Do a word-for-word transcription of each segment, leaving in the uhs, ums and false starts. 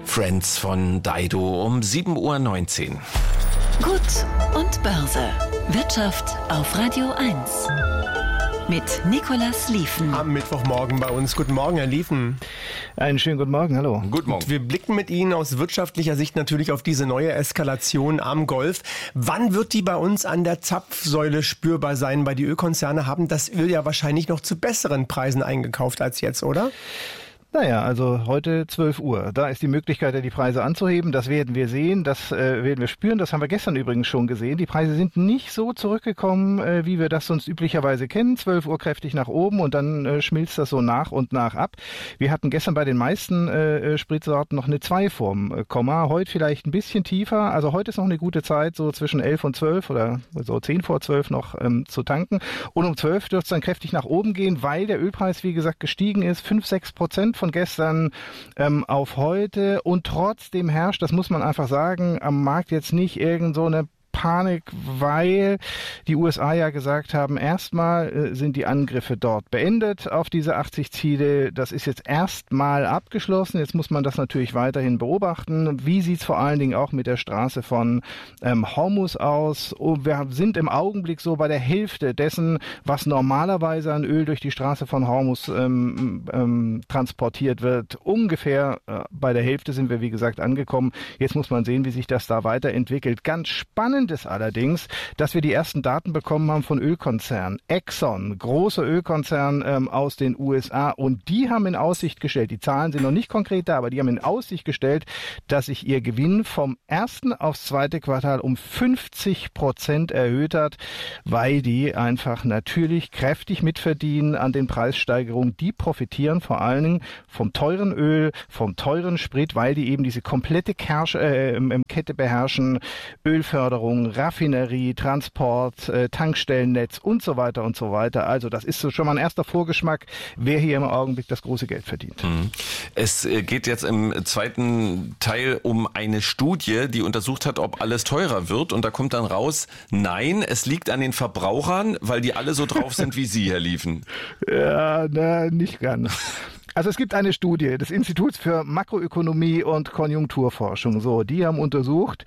Friends von Dido um sieben Uhr neunzehn. Gut und Börse. Wirtschaft auf Radio eins. Mit Nicolas Lieven. Am Mittwochmorgen bei uns. Guten Morgen, Herr Lieven. Einen schönen guten Morgen, hallo. Guten Morgen. Und wir blicken mit Ihnen aus wirtschaftlicher Sicht natürlich auf diese neue Eskalation am Golf. Wann wird die bei uns an der Zapfsäule spürbar sein? Weil die Ölkonzerne haben das Öl ja wahrscheinlich noch zu besseren Preisen eingekauft als jetzt, oder? Naja, also heute zwölf Uhr. Da ist die Möglichkeit, die Preise anzuheben. Das werden wir sehen, das äh, werden wir spüren. Das haben wir gestern übrigens schon gesehen. Die Preise sind nicht so zurückgekommen, äh, wie wir das sonst üblicherweise kennen. zwölf Uhr kräftig nach oben und dann äh, schmilzt das so nach und nach ab. Wir hatten gestern bei den meisten äh, Spritsorten noch eine zwei vorm äh, Komma. Heute vielleicht ein bisschen tiefer. Also heute ist noch eine gute Zeit, so zwischen elf und zwölf oder so zehn vor zwölf noch ähm, zu tanken. Und um zwölf dürfte es dann kräftig nach oben gehen, weil der Ölpreis, wie gesagt, gestiegen ist. fünf, sechs Prozent von gestern ähm, auf heute, und trotzdem herrscht, das muss man einfach sagen, am Markt jetzt nicht irgend so eine Panik, weil die U S A ja gesagt haben, erstmal äh, sind die Angriffe dort beendet auf diese achtzig Ziele. Das ist jetzt erstmal abgeschlossen. Jetzt muss man das natürlich weiterhin beobachten. Wie sieht es vor allen Dingen auch mit der Straße von ähm, Hormuz aus? Und wir sind im Augenblick so bei der Hälfte dessen, was normalerweise an Öl durch die Straße von Hormuz ähm, ähm, transportiert wird. Ungefähr äh, bei der Hälfte sind wir, wie gesagt, angekommen. Jetzt muss man sehen, wie sich das da weiterentwickelt. Ganz spannend ist allerdings, dass wir die ersten Daten bekommen haben von Ölkonzernen. Exxon, großer Ölkonzern ähm, aus den U S A, und die haben in Aussicht gestellt, die Zahlen sind noch nicht konkret da, aber die haben in Aussicht gestellt, dass sich ihr Gewinn vom ersten aufs zweite Quartal um fünfzig Prozent erhöht hat, weil die einfach natürlich kräftig mitverdienen an den Preissteigerungen. Die profitieren vor allen Dingen vom teuren Öl, vom teuren Sprit, weil die eben diese komplette Kersch, äh, Kette beherrschen, Ölförderung, Raffinerie, Transport, äh, Tankstellennetz und so weiter und so weiter. Also das ist so schon mal ein erster Vorgeschmack, wer hier im Augenblick das große Geld verdient. Es geht jetzt im zweiten Teil um eine Studie, die untersucht hat, ob alles teurer wird. Und da kommt dann raus, nein, es liegt an den Verbrauchern, weil die alle so drauf sind wie Sie, Herr Lieven. Ja, na, nicht ganz. Also es gibt eine Studie des Instituts für Makroökonomie und Konjunkturforschung. So, die haben untersucht.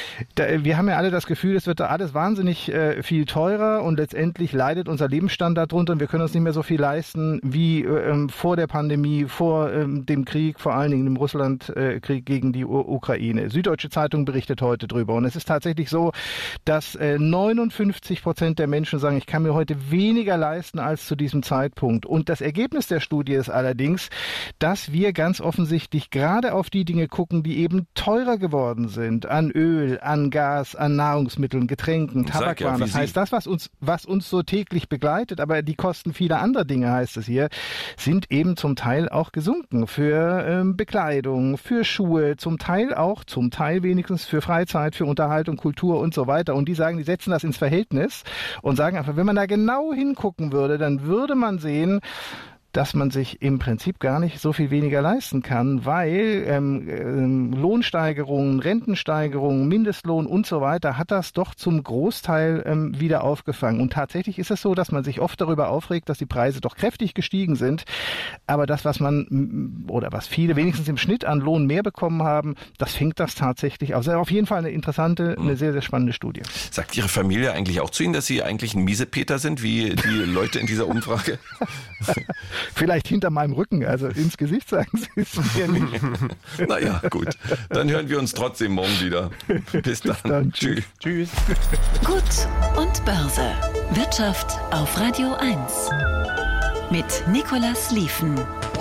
Da, wir haben ja alle das Gefühl, es wird da alles wahnsinnig äh, viel teurer, und letztendlich leidet unser Lebensstandard drunter und wir können uns nicht mehr so viel leisten wie ähm, vor der Pandemie, vor ähm, dem Krieg, vor allen Dingen dem Russlandkrieg äh, gegen die U- Ukraine. Süddeutsche Zeitung berichtet heute drüber, und es ist tatsächlich so, dass äh, neunundfünfzig Prozent der Menschen sagen, ich kann mir heute weniger leisten als zu diesem Zeitpunkt. Und das Ergebnis der Studie ist allerdings, dass wir ganz offensichtlich gerade auf die Dinge gucken, die eben teurer geworden sind, an Öl, an Gas, an Nahrungsmitteln, Getränken, Tabakwaren. Ja, das heißt, das, was uns, was uns so täglich begleitet, aber die Kosten vieler anderer Dinge, heißt es hier, sind eben zum Teil auch gesunken für ähm, Bekleidung, für Schuhe, zum Teil auch, zum Teil wenigstens für Freizeit, für Unterhaltung, Kultur und so weiter. Und die sagen, die setzen das ins Verhältnis und sagen einfach, wenn man da genau hingucken würde, dann würde man sehen, dass man sich im Prinzip gar nicht so viel weniger leisten kann, weil ähm, ähm, Lohnsteigerungen, Rentensteigerungen, Mindestlohn und so weiter hat das doch zum Großteil ähm, wieder aufgefangen. Und tatsächlich ist es so, dass man sich oft darüber aufregt, dass die Preise doch kräftig gestiegen sind, aber das, was man oder was viele wenigstens im Schnitt an Lohn mehr bekommen haben, das fängt das tatsächlich auf. Also auf jeden Fall eine interessante, eine sehr, sehr spannende Studie. Sagt Ihre Familie eigentlich auch zu Ihnen, dass Sie eigentlich ein Miesepeter sind, wie die Leute in dieser Umfrage? Vielleicht hinter meinem Rücken, also ins Gesicht sagen Sie es mir nicht. Naja, gut. Dann hören wir uns trotzdem morgen wieder. Bis dann. Bis dann. Tschüss. Tschüss. Gut und Börse. Wirtschaft auf Radio eins. Mit Nicolas Lieven.